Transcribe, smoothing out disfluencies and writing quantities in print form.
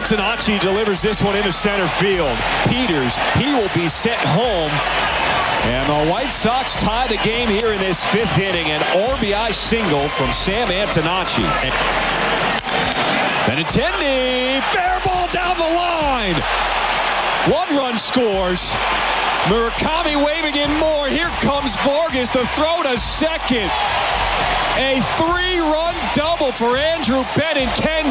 Antonacci delivers this one into center field. Peters, he will be sent home. And the White Sox tie the game here in this fifth inning. An RBI single from Sam Antonacci. Benintendi, fair ball down the line. One run scores. Murakami waving in more. Here comes Vargas to throw to second. A 3-run double for Andrew Benintendi.